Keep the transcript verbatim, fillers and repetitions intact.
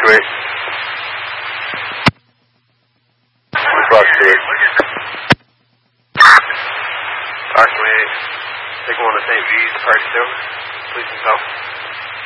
Roger eight. Roger eight. Roger eight. Take one to Saint V's, party two. Please and south.